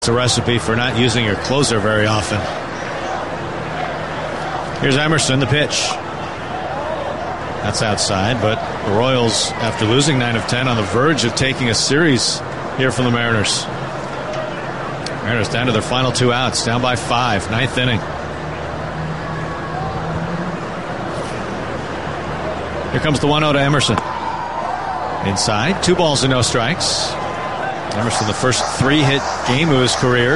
It's a recipe for not using your closer very often. Here's Emerson, the pitch. That's outside, but the Royals, after losing 9 of 10, on the verge of taking a series here from the Mariners. Mariners down to their final 2 outs, down by 5, 9th inning. Here comes the 1-0 to Emerson. Inside, 2 balls and no strikes. Emerson, the first 3-hit game of his career.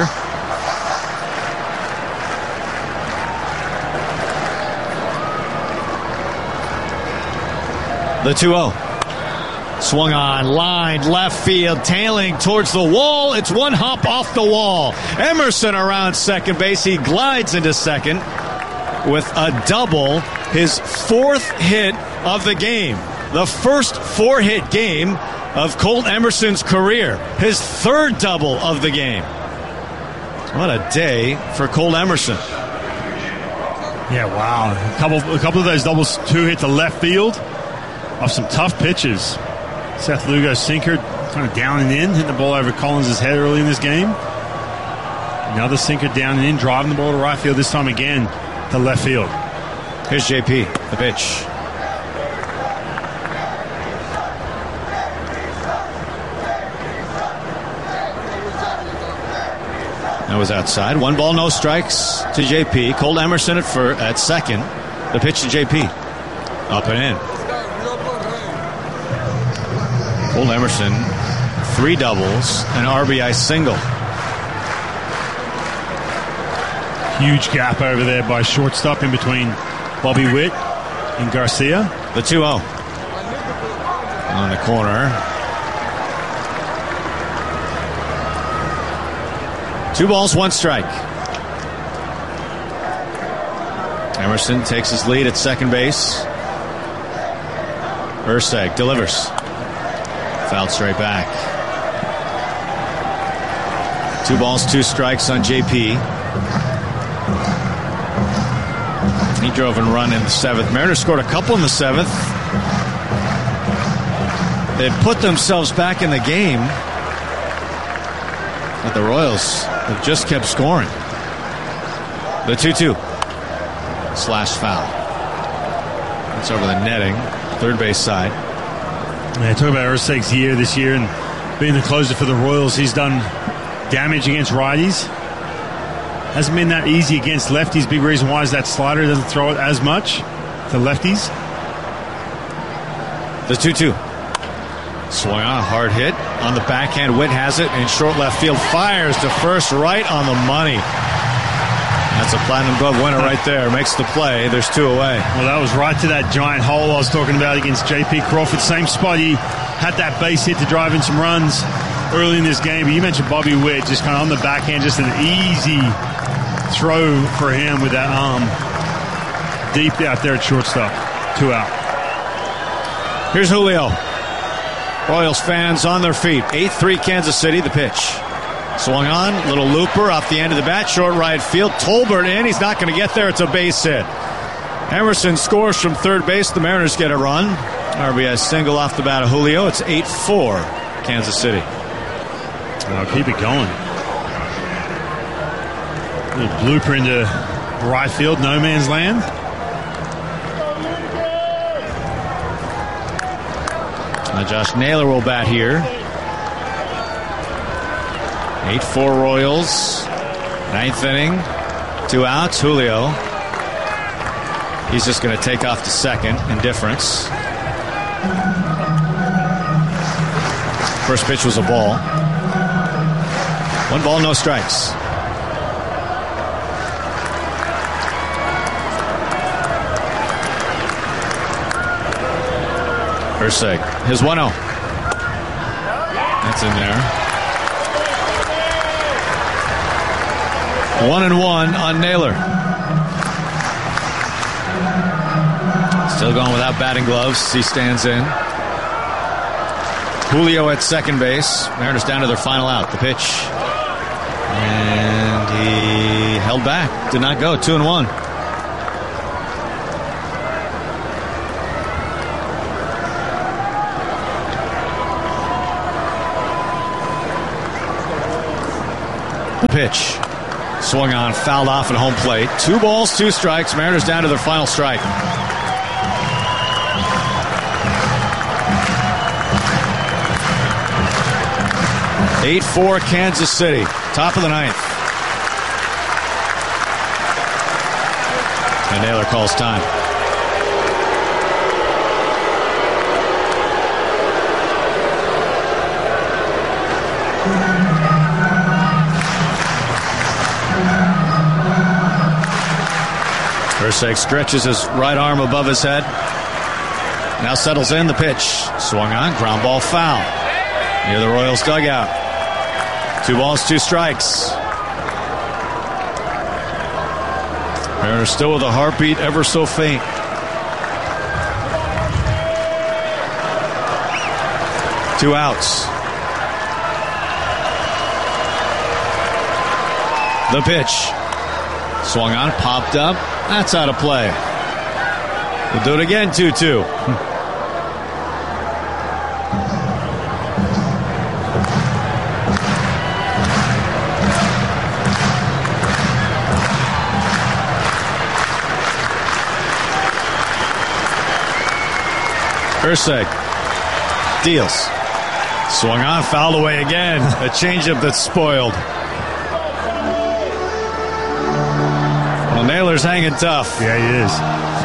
The 2-0. Swung on, lined, left field, tailing towards the wall. It's one hop off the wall. Emerson around second base. He glides into second with a double. His 4th hit of the game. The first 4-hit game of Colt Emerson's career. His 3rd double of the game. What a day for Colt Emerson. Yeah, wow. A couple of those doubles, 2 hit to left field off some tough pitches. Seth Lugo's sinker kind of down and in, hitting the ball over Collins' head early in this game. Another sinker down and in, driving the ball to right field, this time again to left field. Here's JP, the pitch. That was outside. 1 ball, no strikes to JP. Colt Emerson at second. The pitch to JP. Up and in. Colt Emerson, 3 doubles, an RBI single. Huge gap over there by shortstop in between Bobby Witt and Garcia. The 2-0. On the corner. 2 balls, 1 strike. Emerson takes his lead at second base. Urseg delivers. Fouled straight back. 2 balls, 2 strikes on JP. He drove and run in the 7th. Mariners scored a couple in the 7th. They put themselves back in the game. But the Royals have just kept scoring. The 2-2. Slash foul. It's over the netting. Third base side. Yeah, talk about Urseg's year this year and being the closer for the Royals. He's done damage against righties. Hasn't been that easy against lefties. Big reason why is that slider doesn't throw it as much to lefties. The 2-2. Swung on, a hard hit. On the backhand, Witt has it in short left field. Fires to first, right on the money. That's a Platinum Glove winner right there. Makes the play. There's 2 away. Well, that was right to that giant hole I was talking about against J.P. Crawford. Same spot. He had that base hit to drive in some runs early in this game. But you mentioned Bobby Witt, just kind of on the backhand, just an easy throw for him with that arm deep out there at shortstop. 2 out. Here's Julio. Royals fans on their feet. 8-3 Kansas City, the pitch. Swung on, little looper off the end of the bat, short right field. Tolbert in, he's not going to get there, it's a base hit. Emerson scores from third base, the Mariners get a run. RBI single off the bat of Julio. It's 8-4 Kansas City. I'll keep it going. Little blooper into right field, no man's land. Josh Naylor will bat here. 8-4 Royals. 9th inning. 2 outs. Julio. He's just going to take off to second. Indifference. First pitch was a ball. 1 ball, no strikes. Urseg, his 1-0. That's in there. 1-1 on Naylor. Still going without batting gloves. He stands in. Julio at second base. Mariners down to their final out. The pitch. And he held back. Did not go. 2-1. Pitch. Swung on, fouled off at home plate. 2 balls, 2 strikes. Mariners down to their final strike. Eight 8-4 Kansas City. Top of the 9th. And Naylor calls time. Irseg stretches his right arm above his head. Now settles in the pitch. Swung on, ground ball foul. Near the Royals dugout. 2 balls, 2 strikes. Mariners still with a heartbeat ever so faint. Two outs. The pitch. Swung on, popped up. That's out of play. We'll do it again, 2-2. Irseg deals. Swung on, fouled away again. A changeup that's spoiled. Well, Naylor's hanging tough. Yeah, he is.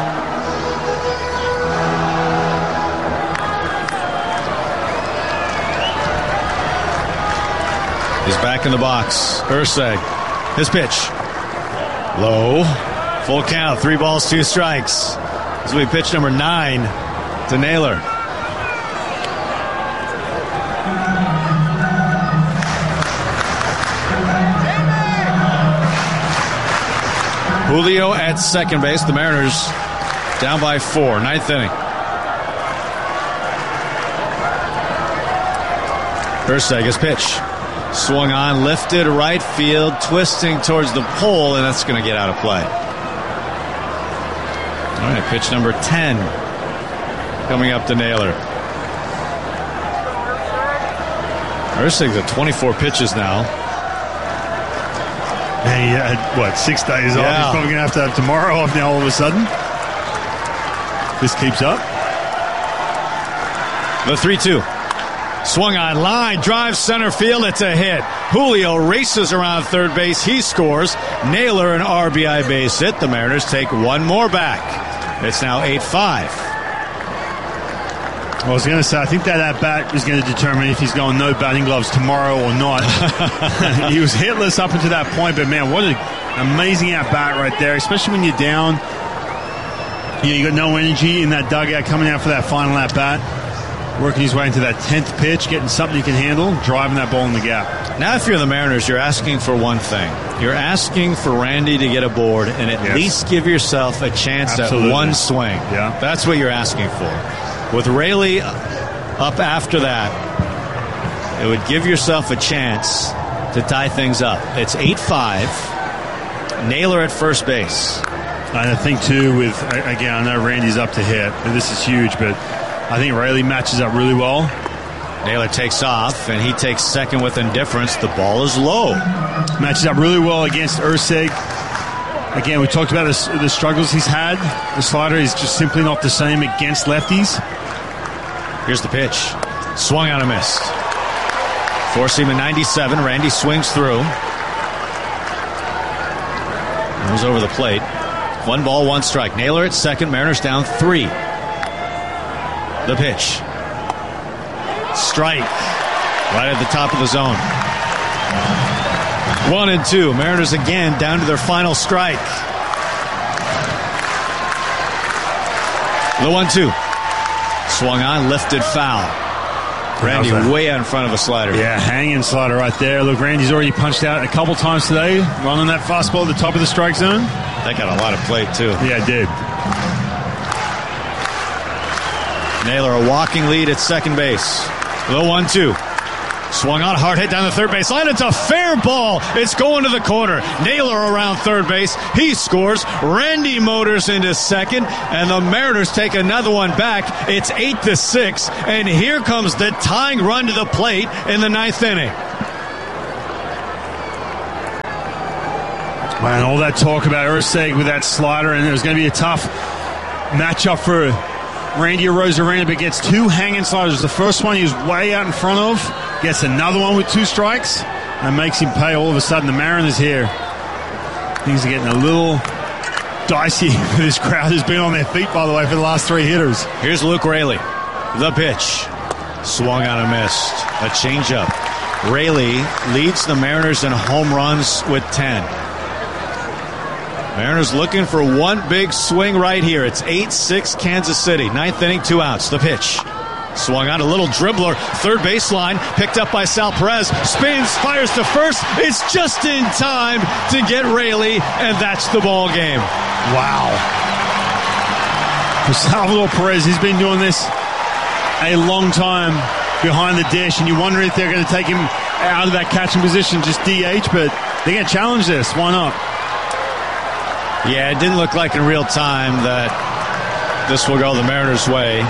He's back in the box. Irseg. His pitch. Low. Full count. 3 balls, 2 strikes. This will be pitch number 9 to Naylor. Julio at second base. The Mariners down by 4. 9th inning. Irseg, his pitch. Swung on, lifted right field, twisting towards the pole, and that's going to get out of play. All right, pitch number 10 coming up to Naylor. Irseg's at 24 pitches now. And he had, 6 days off? He's probably going to have tomorrow off now all of a sudden. This keeps up. The 3-2. Swung on, line, drive center field. It's a hit. Julio races around third base. He scores. Naylor an RBI base hit. The Mariners take 1 more back. It's now 8-5. I was going to say, I think that at-bat is going to determine if he's going no batting gloves tomorrow or not. He was hitless up until that point, but man, what an amazing at-bat right there, especially when you're down. You got no energy in that dugout coming out for that final at-bat. Working his way into that 10th pitch, getting something he can handle, driving that ball in the gap. Now, if you're the Mariners, you're asking for one thing. You're asking for Randy to get aboard and at least give yourself a chance at one swing. Yeah. That's what you're asking for. With Raley up after that, it would give yourself a chance to tie things up. It's 8-5. Naylor at first base. And I think, too, with, again, I know Randy's up to hit, and this is huge, but I think Raley matches up really well. Naylor takes off, and he takes second with indifference. The ball is low. Matches up really well against Irseg. Again, we talked about the struggles he's had. The slider is just simply not the same against lefties. Here's the pitch. Swung on a miss. Four-seam at 97. Randy swings through. Goes over the plate. 1 ball, 1 strike. Naylor at second. Mariners down 3. The pitch. Strike. Right at the top of the zone. 1-2. Mariners again down to their final strike. The 1-2. Swung on, lifted foul. Randy way out in front of a slider. Yeah, hanging slider right there. Look, Randy's already punched out a couple times today, running that fastball at the top of the strike zone. That got a lot of play, too. Yeah, it did. Naylor a walking lead at second base. The 1-2. Swung on, hard hit down the third base line. It's a fair ball. It's going to the corner. Naylor around third base. He scores. Randy motors into second, and the Mariners take another one back. It's 8-6, and here comes the tying run to the plate in the 9th inning. Man, all that talk about Erceg with that slider, and it was going to be a tough matchup for Randy Arozarena, but gets 2 hanging sliders. The first one he was way out in front of, gets another one with 2 strikes, and makes him pay. All of a sudden, the Mariners here, things are getting a little dicey. This crowd has been on their feet, by the way, for the last 3 hitters. Here's Luke Raley. The pitch. Swung on and missed. A changeup. Raley leads the Mariners in home runs with 10. Mariners looking for one big swing right here. It's 8-6 Kansas City. 9th inning, 2 outs. The pitch. Swung on, a little dribbler. Third baseline. Picked up by Sal Perez. Spins, fires to first. It's just in time to get Raley, and that's the ball game. Wow. For Salvador Perez, he's been doing this a long time behind the dish, and you wonder if they're going to take him out of that catching position, just DH, but they're going to challenge this. Why not? Yeah, it didn't look like in real time that this will go the Mariners' way.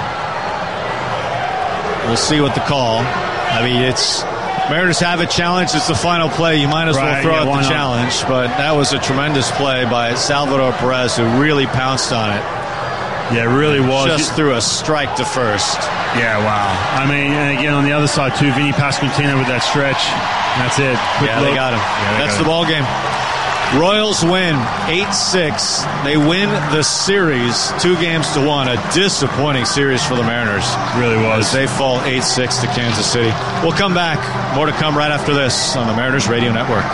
We'll see what the call. I mean, Mariners have a challenge. It's the final play. You might as well throw out the challenge, but that was a tremendous play by Salvador Perez, who really pounced on it. Yeah, it really was. Just threw a strike to first. Yeah, wow. I mean, and again, on the other side, too, Vinny Pasquantino with that stretch. That's it. They got him. That's the ball game. Royals win 8-6. They win the series 2-1. A disappointing series for the Mariners. Really was. As they fall 8-6 to Kansas City. We'll come back. More to come right after this on the Mariners Radio Network.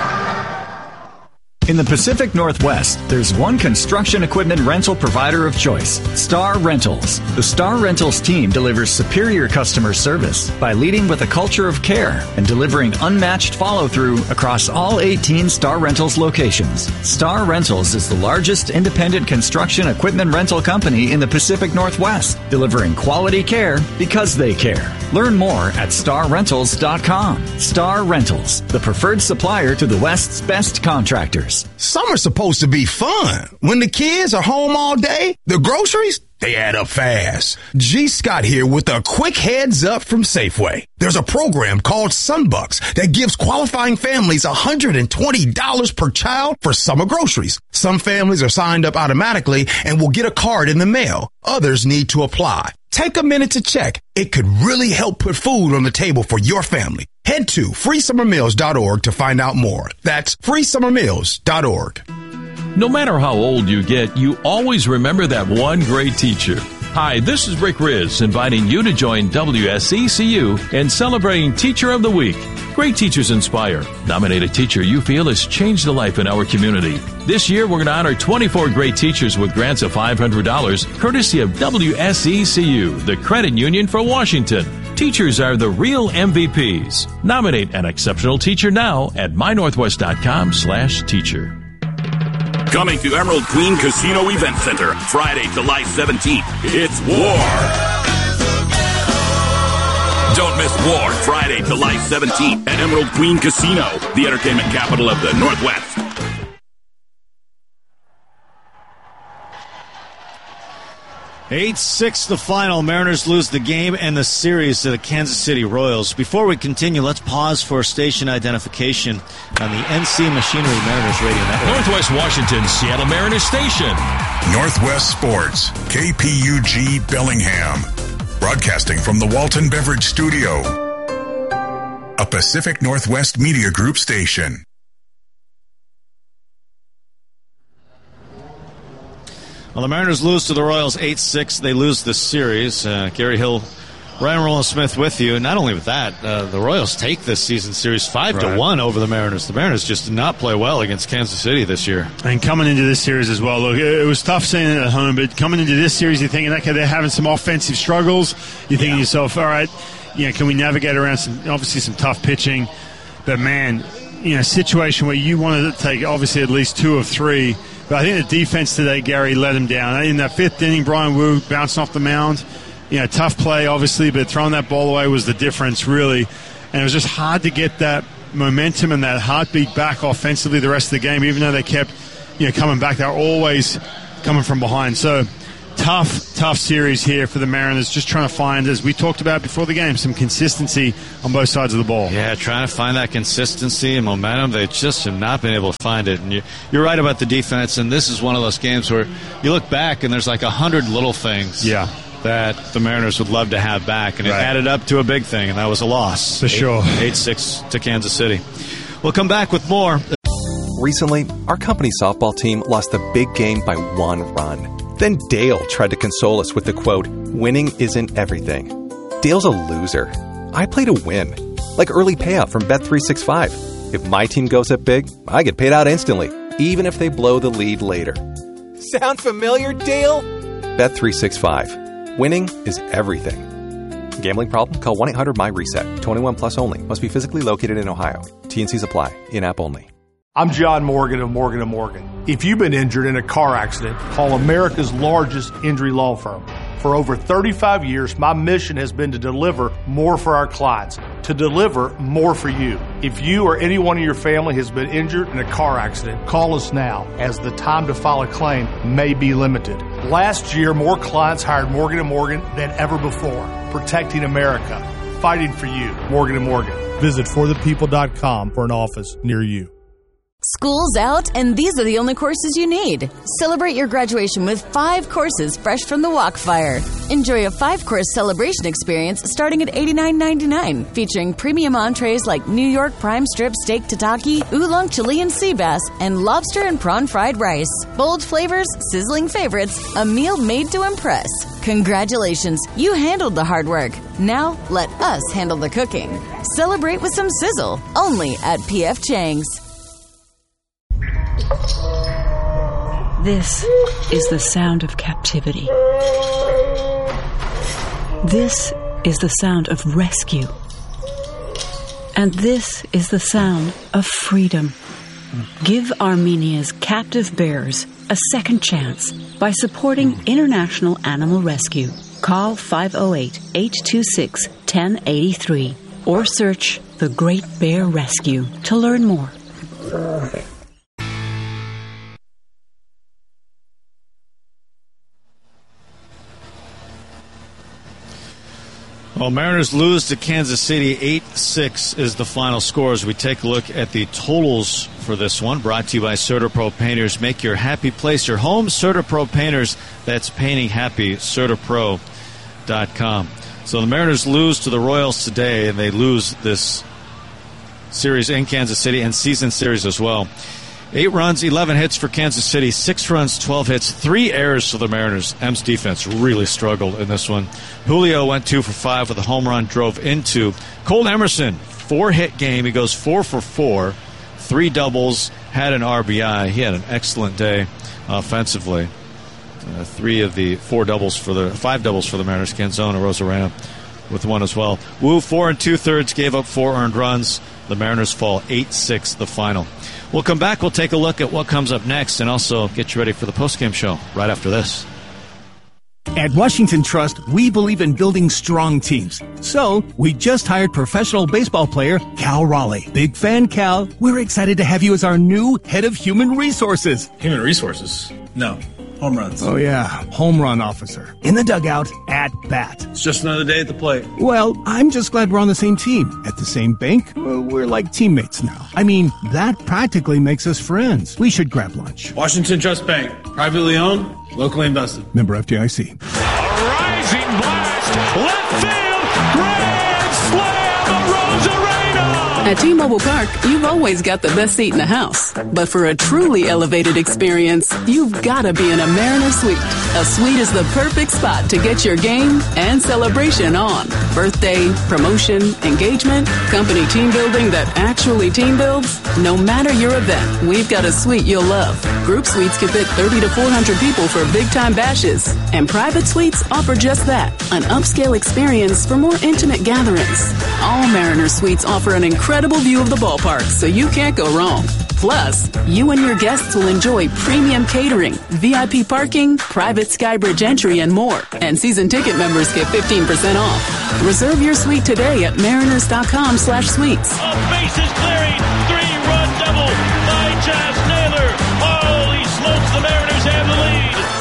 In the Pacific Northwest, there's one construction equipment rental provider of choice, Star Rentals. The Star Rentals team delivers superior customer service by leading with a culture of care and delivering unmatched follow-through across all 18 Star Rentals locations. Star Rentals is the largest independent construction equipment rental company in the Pacific Northwest, delivering quality care because they care. Learn more at starrentals.com. Star Rentals, the preferred supplier to the West's best contractors. Summer's supposed to be fun. When the kids are home all day, the groceries, they add up fast. G. Scott here with a quick heads up from Safeway. There's a program called Sunbucks that gives qualifying families $120 per child for summer groceries. Some families are signed up automatically and will get a card in the mail. Others need to apply. Take a minute to check. It could really help put food on the table for your family. Head to freesummermeals.org to find out more. That's freesummermeals.org. No matter how old you get, you always remember that one great teacher. Hi, this is Rick Riz, inviting you to join WSECU in celebrating Teacher of the Week. Great teachers inspire. Nominate a teacher you feel has changed a life in our community. This year, we're going to honor 24 great teachers with grants of $500, courtesy of WSECU, the credit union for Washington. Teachers are the real MVPs. Nominate an exceptional teacher now at mynorthwest.com/teacher. Coming to Emerald Queen Casino Event Center, Friday, July 17th. It's War. Don't miss War, Friday, July 17th at Emerald Queen Casino, the entertainment capital of the Northwest. (8-6) the final. Mariners lose the game and the series to the Kansas City Royals. Before we continue, let's pause for station identification on the NC Machinery Mariners Radio Network. Northwest Washington, Seattle Mariners Station. Northwest Sports, KPUG Bellingham. Broadcasting from the Walton Beverage Studio. A Pacific Northwest Media Group station. Well, the Mariners lose to the Royals 8-6. They lose the series. Gary Hill, Ryan Rowland-Smith with you. Not only with that, the Royals take this season series 5-1 over the Mariners. The Mariners just did not play well against Kansas City this year. And coming into this series as well, look, it was tough seeing it at home, but coming into this series, you're thinking, okay, they're having some offensive struggles. You're thinking to yourself, all right, can we navigate around some tough pitching? But man, situation where you wanted to take obviously at least 2 of 3. But I think the defense today, Gary, let him down. In that 5th inning, Brian Wu bouncing off the mound. Tough play, obviously, but throwing that ball away was the difference, really. And it was just hard to get that momentum and that heartbeat back offensively the rest of the game, even though they kept, coming back. They were always coming from behind. So Tough series here for the Mariners, just trying to find, as we talked about before the game, some consistency on both sides of the ball. Yeah, trying to find that consistency and momentum. They just have not been able to find it. And you're right about the defense, and this is one of those games where you look back and there's like 100 little things that the Mariners would love to have back, and it added up to a big thing, and that was a loss. For sure. 8-6 to Kansas City. We'll come back with more. Recently, our company softball team lost a big game by 1 run. Then Dale tried to console us with the quote, "Winning isn't everything." Dale's a loser. I play to win. Like early payout from Bet365. If my team goes up big, I get paid out instantly, even if they blow the lead later. Sound familiar, Dale? Bet365. Winning is everything. Gambling problem? Call 1-800-MY-RESET. 21 plus only. Must be physically located in Ohio. T&Cs apply. In-app only. I'm John Morgan of Morgan & Morgan. If you've been injured in a car accident, call America's largest injury law firm. For over 35 years, my mission has been to deliver more for our clients, to deliver more for you. If you or anyone in your family has been injured in a car accident, call us now, as the time to file a claim may be limited. Last year, more clients hired Morgan & Morgan than ever before, protecting America, fighting for you. Morgan & Morgan. Visit forthepeople.com for an office near you. School's out, and these are the only courses you need. Celebrate your graduation with 5 courses fresh from the Walkfire. Enjoy a 5-course celebration experience starting at $89.99, featuring premium entrees like New York prime strip steak tataki, oolong Chilean sea bass, and lobster and prawn fried rice. Bold flavors, sizzling favorites, a meal made to impress. Congratulations, you handled the hard work. Now let us handle the cooking. Celebrate with some sizzle, only at P.F. Chang's. This is the sound of captivity. This is the sound of rescue. And this is the sound of freedom. Give Armenia's captive bears a second chance by supporting International Animal Rescue. Call 508-826-1083 or search The Great Bear Rescue to learn more. Well, Mariners lose to Kansas City. 8-6 is the final score as we take a look at the totals for this one. Brought to you by CertaPro Painters. Make your happy place your home. CertaPro Painters, that's painting happy. CertaPro.com. So the Mariners lose to the Royals today, and they lose this series in Kansas City and season series as well. 8 runs, 11 hits for Kansas City, 6 runs, 12 hits, 3 errors for the Mariners. M's defense really struggled in this one. Julio went 2 for 5 with a home run, drove into. Cole Emerson, 4-hit game. He goes 4 for 4, 3 doubles, had an RBI. He had an excellent day offensively. 3 of the 5 doubles for the Mariners. Canzone, Rosarena with 1 as well. Wu, 4 2/3, gave up 4 earned runs. The Mariners fall 8-6 the final. We'll come back. We'll take a look at what comes up next and also get you ready for the postgame show right after this. At Washington Trust, we believe in building strong teams. So, we just hired professional baseball player Cal Raleigh. Big fan, Cal. We're excited to have you as our new head of human resources. Human resources? No. Home runs. Oh, yeah. Home run officer. In the dugout, at bat. It's just another day at the plate. Well, I'm just glad we're on the same team. At the same bank, we're like teammates now. I mean, that practically makes us friends. We should grab lunch. Washington Trust Bank. Privately owned, locally invested. Member FDIC. A rising blast. Left field. Grand slam. Rosarena. At T-Mobile Park, you've always got the best seat in the house. But for a truly elevated experience, you've got to be in a Mariner Suite. A suite is the perfect spot to get your game and celebration on. Birthday, promotion, engagement, company team building that actually team builds. No matter your event, we've got a suite you'll love. Group suites can fit 30 to 400 people for big-time bashes. And private suites offer just that, an upscale experience for more intimate gatherings. All Mariner Suites offer an incredible view of the ballpark, so you can't go wrong. Plus, you and your guests will enjoy premium catering, VIP parking, private Skybridge entry, and more. And season ticket members get 15% off. Reserve your suite today at mariners.com/suites. A bases clearing, 3-run double by Chas Naylor. Holy smokes, the Mariners have the lead. Mariners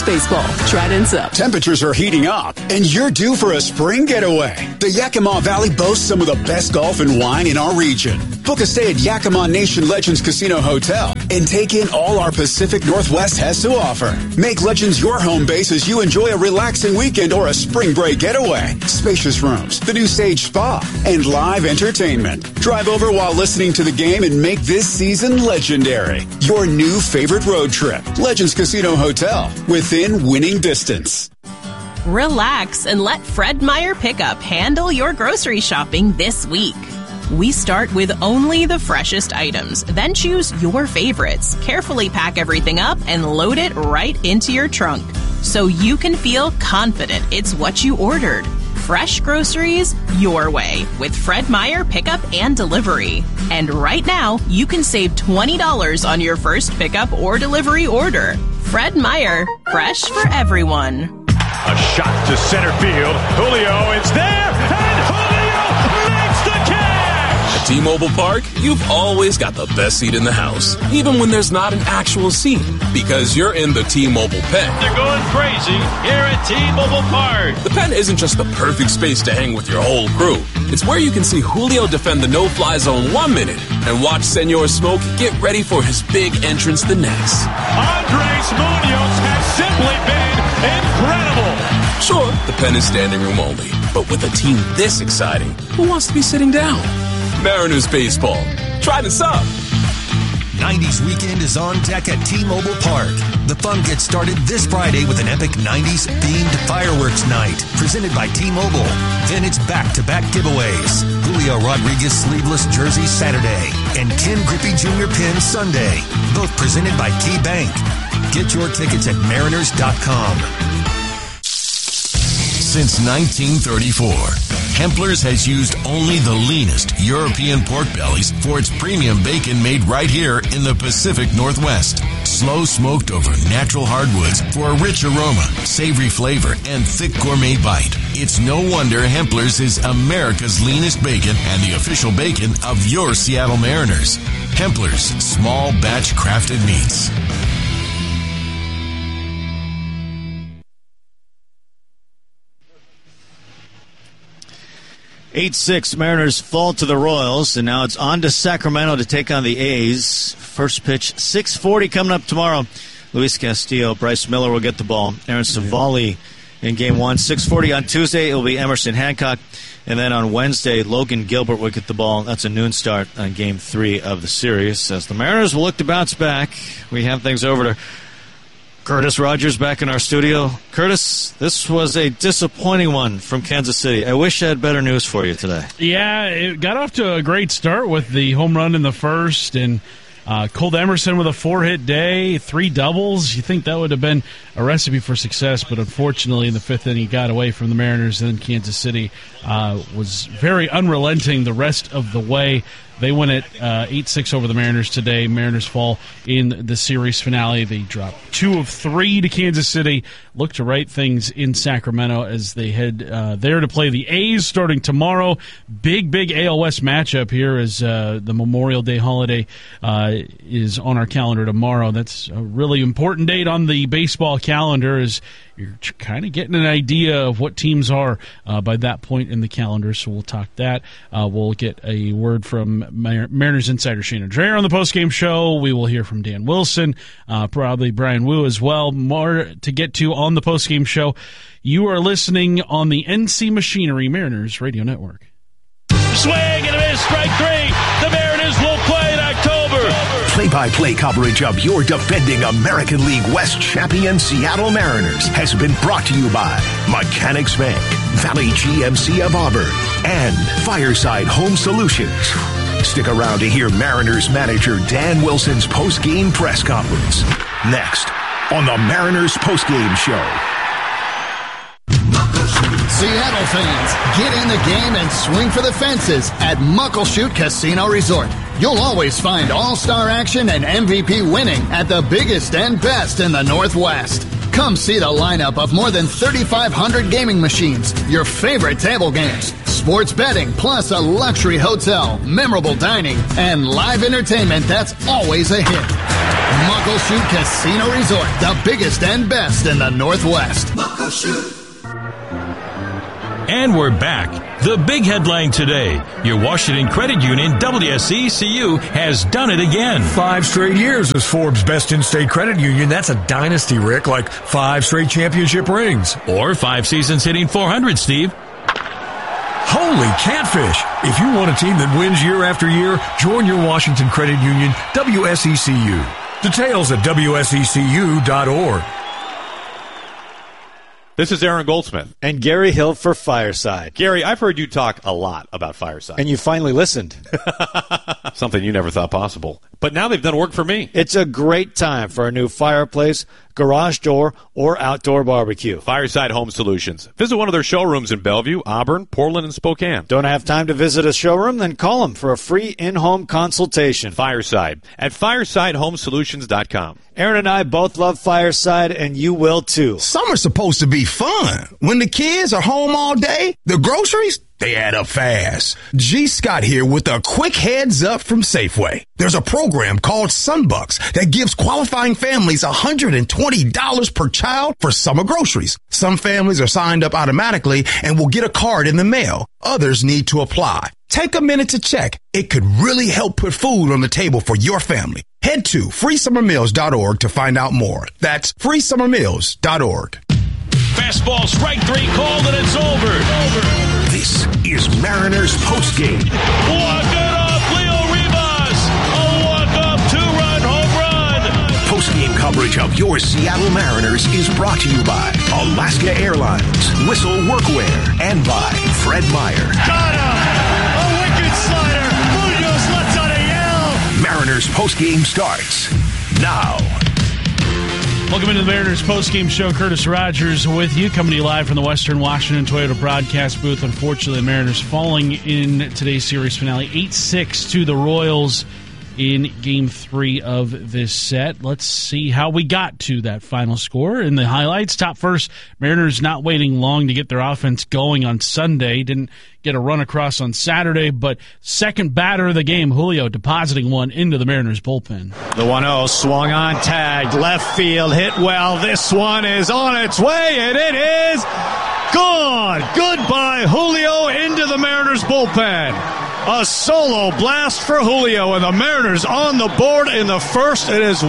Baseball. Trident's up. Temperatures are heating up, and you're due for a spring getaway. The Yakima Valley boasts some of the best golf and wine in our region. Book a stay at Yakima Nation Legends Casino Hotel and take in all our Pacific Northwest has to offer. Make Legends your home base as you enjoy a relaxing weekend or a spring break getaway. Spacious rooms, the new Sage Spa, and live entertainment. Drive over while listening to the game and make this season legendary. Your new favorite road trip. Legends Casino Hotel, within winning distance. Relax and let Fred Meyer Pickup handle your grocery shopping this week. We start with only the freshest items, then choose your favorites. Carefully pack everything up and load it right into your trunk so you can feel confident it's what you ordered. Fresh groceries your way with Fred Meyer Pickup and Delivery. And right now, you can save $20 on your first pickup or delivery order. Fred Meyer, fresh for everyone. A shot to center field. Julio is there, and Julio makes the catch! At T-Mobile Park, you've always got the best seat in the house, even when there's not an actual seat, because you're in the T-Mobile pen. They're going crazy here at T-Mobile Park. The pen isn't just the perfect space to hang with your whole crew. It's where you can see Julio defend the no-fly zone 1 minute and watch Senor Smoke get ready for his big entrance the next. Andres Munoz has simply been incredible. Sure, the pen is standing room only, but with a team this exciting, who wants to be sitting down? Mariners baseball. Try this up. 90s weekend is on deck at T-Mobile Park. The fun gets started this Friday with an epic 90s themed fireworks night presented by T-Mobile. Then it's back-to-back giveaways. Julio Rodriguez sleeveless jersey Saturday and Ken Griffey Jr. pin Sunday. Both presented by Key Bank. Get your tickets at mariners.com. Since 1934, Hempler's has used only the leanest European pork bellies for its premium bacon made right here in the Pacific Northwest. Slow smoked over natural hardwoods for a rich aroma, savory flavor, and thick gourmet bite. It's no wonder Hempler's is America's leanest bacon and the official bacon of your Seattle Mariners. Hempler's, small batch crafted meats. 8-6 Mariners fall to the Royals, and now it's on to Sacramento to take on the A's. First pitch, 6:40 coming up tomorrow. Luis Castillo, Bryce Miller will get the ball. Aaron Savali in Game 1. 6:40 on Tuesday, it will be Emerson Hancock. And then on Wednesday, Logan Gilbert will get the ball. That's a noon start on Game 3 of the series. As the Mariners will look to bounce back, we have things over to Curtis Rogers back in our studio. Curtis, this was a disappointing one from Kansas City. I wish I had better news for you today. Yeah, it got off to a great start with the home run in the first, and Cole Emerson with a 4-hit day, 3 doubles. You think that would have been a recipe for success, but unfortunately in the 5th inning, he got away from the Mariners, and then Kansas City was very unrelenting the rest of the way. They win it 8-6 over the Mariners today. Mariners fall in the series finale. They drop 2 of 3 to Kansas City. Look to right things in Sacramento as they head there to play the A's starting tomorrow. Big AL West matchup here as the Memorial Day holiday is on our calendar tomorrow. That's a really important date on the baseball calendar as you're kind of getting an idea of what teams are by that point in the calendar, so we'll talk that. We'll get a word from Mariners insider Shana Dreher on the postgame show. We will hear from Dan Wilson, probably Brian Wu as well. More to get to on the postgame show. You are listening on the NC Machinery Mariners Radio Network. Swing and a miss, strike 3. The Mariners will play in October. Play-by-play coverage of your defending American League West champion Seattle Mariners has been brought to you by Mechanics Bank, Valley GMC of Auburn, and Fireside Home Solutions. Stick around to hear Mariners manager Dan Wilson's post-game press conference. Next, on the Mariners post-game show. Seattle fans, get in the game and swing for the fences at Muckleshoot Casino Resort. You'll always find all-star action and MVP winning at the biggest and best in the Northwest. Come see the lineup of more than 3,500 gaming machines, your favorite table games, sports betting, plus a luxury hotel, memorable dining, and live entertainment that's always a hit. Muckleshoot Casino Resort, the biggest and best in the Northwest. Muckleshoot. And we're back. The big headline today. Your Washington Credit Union, WSECU, has done it again. 5 straight years as Forbes' best in-state credit union. That's a dynasty, Rick, like 5 straight championship rings. Or 5 seasons hitting 400, Steve. Holy catfish! If you want a team that wins year after year, join your Washington Credit Union, WSECU. Details at WSECU.org. This is Aaron Goldsmith. And Gary Hill for Fireside. Gary, I've heard you talk a lot about Fireside. And you finally listened. Something you never thought possible. But now they've done work for me. It's a great time for a new fireplace, garage door, or outdoor barbecue. Fireside Home Solutions. Visit one of their showrooms in Bellevue, Auburn, Portland, and Spokane. Don't have time to visit a showroom? Then call them for a free in-home consultation. Fireside at firesidehomesolutions.com. Aaron and I both love Fireside, and you will too. Summer's supposed to be fun. When the kids are home all day, the groceries, they add up fast. G. Scott here with a quick heads up from Safeway. There's a program called Sunbucks that gives qualifying families $120 per child for summer groceries. Some families are signed up automatically and will get a card in the mail. Others need to apply. Take a minute to check. It could really help put food on the table for your family. Head to freesummermeals.org to find out more. That's freesummermeals.org. Fastball, strike 3 called, and it's over. This is Mariners postgame. Walk it off, Leo Rivas. A walk-off 2-run home run. Postgame coverage of your Seattle Mariners is brought to you by Alaska Airlines, Whistle Workwear, and by Fred Meyer. Got him! A wicked slider. Munoz lets out a yell. Mariners postgame starts now. Welcome into the Mariners postgame show. Curtis Rogers with you, coming to you live from the Western Washington Toyota broadcast booth. Unfortunately, the Mariners falling in today's series finale 8-6 to the Royals in Game 3 of this set. Let's see how we got to that final score. In the highlights, top first, Mariners not waiting long to get their offense going on Sunday. Didn't get a run across on Saturday, but second batter of the game, Julio, depositing one into the Mariners bullpen. The 1-0 swung on, tagged, left field, hit well. This one is on its way, and it is gone. Goodbye, Julio, into the Mariners bullpen. A solo blast for Julio, and the Mariners on the board in the first. It is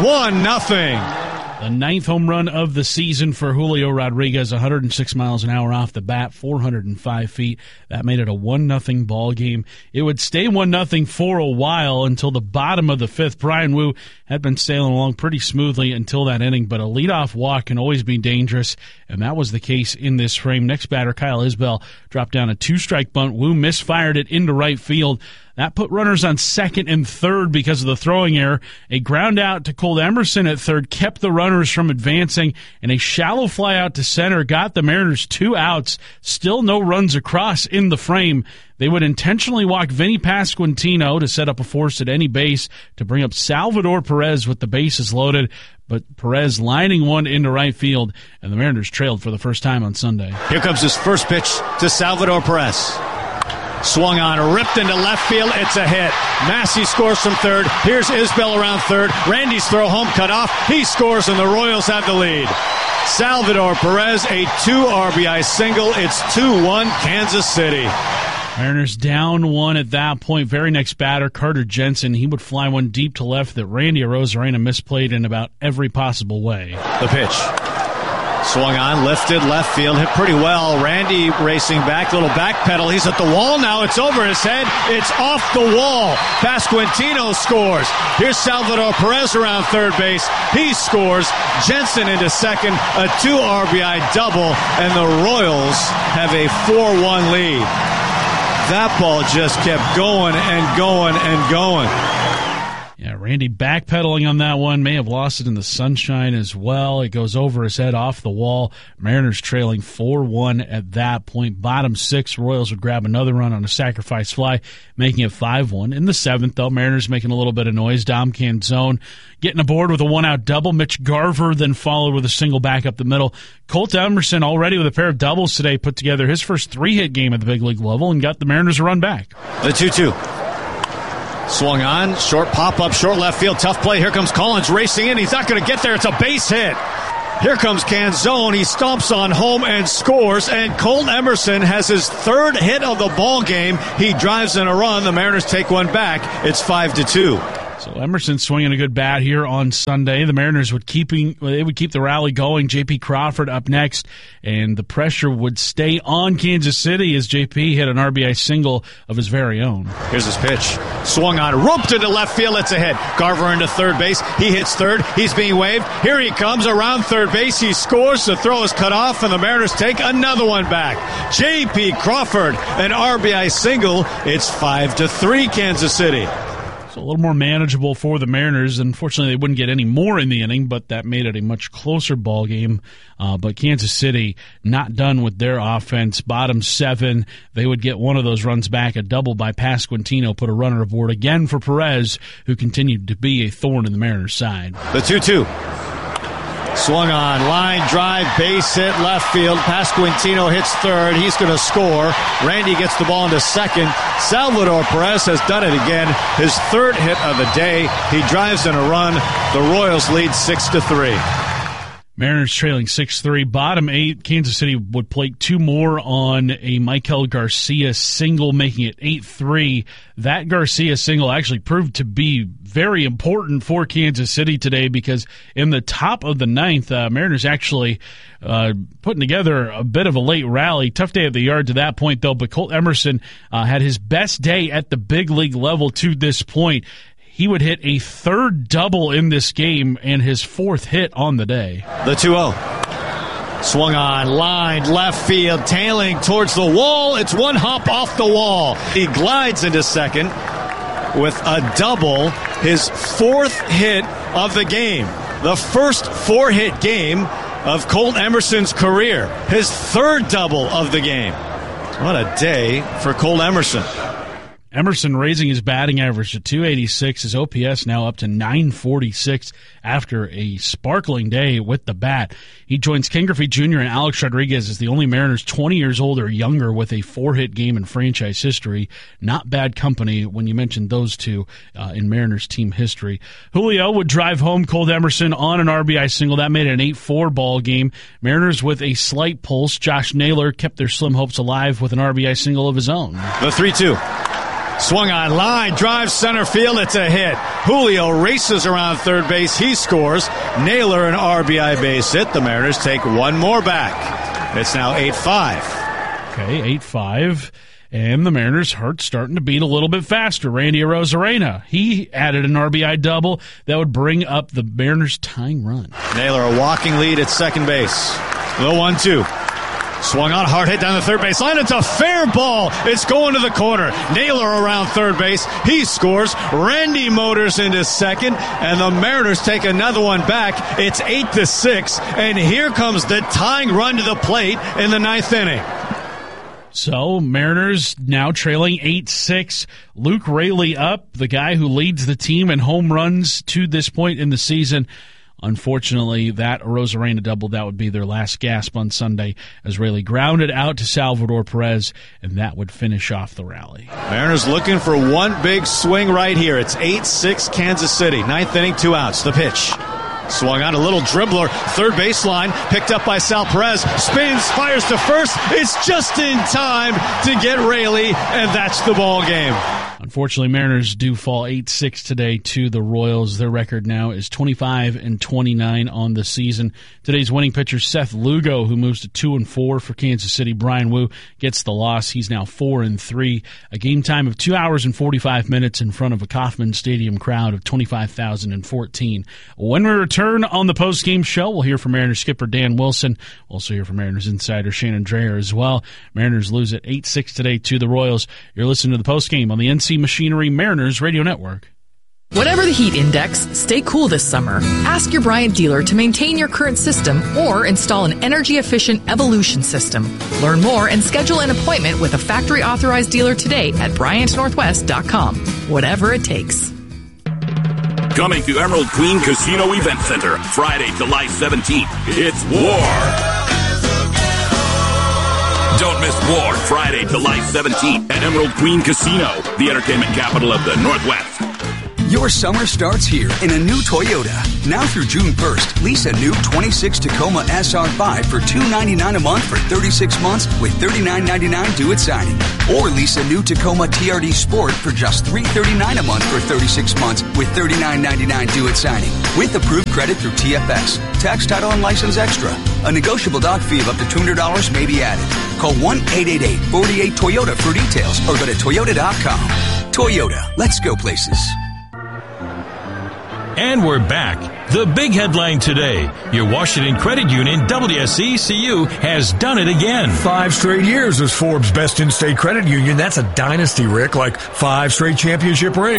1-0. The 9th home run of the season for Julio Rodriguez, 106 miles an hour off the bat, 405 feet. That made it a 1-0 ball game. It would stay 1-0 for a while until the bottom of the 5th. Brian Wu had been sailing along pretty smoothly until that inning, but a leadoff walk can always be dangerous, and that was the case in this frame. Next batter, Kyle Isbell, dropped down a 2-strike bunt. Wu misfired it into right field. That put runners on second and third because of the throwing error. A ground out to Cole Emerson at third kept the runners from advancing, and a shallow fly out to center got the Mariners 2 outs. Still no runs across in the frame. They would intentionally walk Vinny Pasquantino to set up a force at any base to bring up Salvador Perez with the bases loaded, but Perez lining one into right field, and the Mariners trailed for the first time on Sunday. Here comes his first pitch to Salvador Perez. Swung on, ripped into left field. It's a hit. Massey scores from third. Here's Isbell around third. Randy's throw home cut off. He scores, and the Royals have the lead. Salvador Perez, a 2 RBI single. It's 2-1 Kansas City. Mariners down 1 at that point. Very next batter, Carter Jensen. He would fly one deep to left that Randy Arozarena misplayed in about every possible way. The pitch. Swung on, lifted, left field, hit pretty well. Randy racing back, little back pedal. He's at the wall now. It's over his head. It's off the wall. Pasquantino scores. Here's Salvador Perez around third base. He scores. Jensen into second. A 2 RBI double, and the Royals have a 4-1 lead. That ball just kept going and going and going. Yeah, Randy backpedaling on that one. May have lost it in the sunshine as well. It goes over his head off the wall. Mariners trailing 4-1 at that point. Bottom 6, Royals would grab another run on a sacrifice fly, making it 5-1. In the 7th, though, Mariners making a little bit of noise. Dom Canzone getting aboard with a 1-out double. Mitch Garver then followed with a single back up the middle. Colt Emerson, already with a pair of doubles today, put together his first 3-hit game at the big league level and got the Mariners a run back. The 2-2. Swung on, short pop-up, short left field, tough play. Here comes Collins racing in. He's not going to get there. It's a base hit. Here comes Canzone. He stomps on home and scores. And Colt Emerson has his third hit of the ball game. He drives in a run. The Mariners take one back. It's 5-2. So Emerson swinging a good bat here on Sunday. The Mariners would keep the rally going. J.P. Crawford up next, and the pressure would stay on Kansas City as J.P. hit an RBI single of his very own. Here's his pitch. Swung on, roped into left field. It's a hit. Garver into third base. He hits third. He's being waved. Here he comes around third base. He scores. The throw is cut off, and the Mariners take another one back. J.P. Crawford, an RBI single. It's 5-3 Kansas City. So a little more manageable for the Mariners. Unfortunately, they wouldn't get any more in the inning, but that made it a much closer ball game. But Kansas City not done with their offense. Bottom 7, they would get one of those runs back. A double by Pasquantino put a runner aboard again for Perez, who continued to be a thorn in the Mariners' side. The 2-2. Swung on, line drive, base hit, left field. Pasquantino hits third. He's going to score. Randy gets the ball into second. Salvador Perez has done it again. His third hit of the day. He drives in a run. The Royals lead 6-3. Mariners trailing 6-3. Bottom 8, Kansas City would plate 2 more on a Michael Garcia single, making it 8-3. That Garcia single actually proved to be very important for Kansas City today because in the top of the 9th, Mariners actually putting together a bit of a late rally. Tough day at the yard to that point, though, but Colt Emerson had his best day at the big league level to this point. He would hit a third double in this game and his 4th hit on the day. The 2-0. Swung on, lined left field, tailing towards the wall. It's one hop off the wall. He glides into second with a double, his 4th hit of the game. The first 4-hit game of Colt Emerson's career. His 3rd double of the game. What a day for Colt Emerson. Emerson raising his batting average to 286. His OPS now up to 946 after a sparkling day with the bat. He joins Ken Griffey Jr. and Alex Rodriguez as the only Mariners 20 years old or younger with a 4-hit game in franchise history. Not bad company when you mention those two in Mariners team history. Julio would drive home Colt Emerson on an RBI single. That made it an 8-4 ball game. Mariners with a slight pulse. Josh Naylor kept their slim hopes alive with an RBI single of his own. The 3-2. Swung on, line, drive center field, it's a hit. Julio races around third base, he scores. Naylor an RBI base hit. The Mariners take one more back. It's now 8-5. Okay, 8-5. And the Mariners' heart's starting to beat a little bit faster. Randy Arozarena, he added an RBI double that would bring up the Mariners' tying run. Naylor a walking lead at second base. The 1-2. Swung on, hard hit down the third base line. It's a fair ball. It's going to the corner. Naylor around third base. He scores. Randy motors into second, and the Mariners take another one back. It's 8-6, and here comes the tying run to the plate in the 9th inning. So, Mariners now trailing 8-6. Luke Raley up, the guy who leads the team in home runs to this point in the season. Unfortunately, that Arozarena double, that would be their last gasp on Sunday as Raley grounded out to Salvador Perez, and that would finish off the rally. Mariners looking for one big swing right here. It's 8-6 Kansas City. 9th inning, 2 outs. The pitch. Swung on, a little dribbler, third baseline, picked up by Sal Perez, spins, fires to first. It's just in time to get Raley, and that's the ball game. Unfortunately, Mariners do fall 8-6 today to the Royals. Their record now is 25-29 on the season. Today's winning pitcher, Seth Lugo, who moves to 2-4 for Kansas City. Brian Wu gets the loss. He's now 4-3. A game time of 2 hours and 45 minutes in front of a Kauffman Stadium crowd of 25,014. When we return on the post-game show, we'll hear from Mariners skipper Dan Wilson. We'll also hear from Mariners insider Shannon Dreher as well. Mariners lose at 8-6 today to the Royals. You're listening to the post-game on the NC Machinery Mariners Radio Network. Whatever the heat index, stay cool this summer. Ask your Bryant dealer to maintain your current system or install an energy-efficient Evolution system. Learn more and schedule an appointment with a factory-authorized dealer today at BryantNorthwest.com. Whatever it takes. Coming to Emerald Queen Casino Event Center, Friday, July 17th. It's War. Don't miss War Friday, July 17th at Emerald Queen Casino, the entertainment capital of the Northwest. Your summer starts here in a new Toyota. Now through June 1st, lease a new 26 Tacoma SR5 for $299 a month for 36 months with $39.99 due at signing. Or lease a new Tacoma TRD Sport for just $339 a month for 36 months with $39.99 due at signing. With approved credit through TFS. Tax, title, and license extra. A negotiable dock fee of up to $200 may be added. Call 1-888-48-TOYOTA for details or go to Toyota.com. Toyota, let's go places. And we're back. The big headline today. Your Washington Credit Union, WSECU, has done it again. 5 straight years as Forbes' best in-state credit union. That's a dynasty, Rick, like 5 straight championship rings.